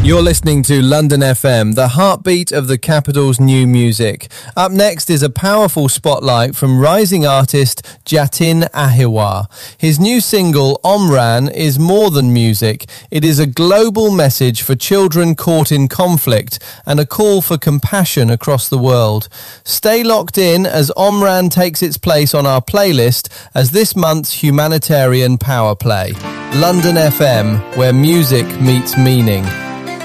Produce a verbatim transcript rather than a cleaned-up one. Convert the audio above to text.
You're listening to London F M, the heartbeat of the capital's new music. Up next is a powerful spotlight from rising artist Jatin Ahiwa. His new single, Omran, is more than music. It is a global message for children caught in conflict and a call for compassion across the world. Stay locked in as Omran takes its place on our playlist as this month's humanitarian power play. London F M, where music meets meaning.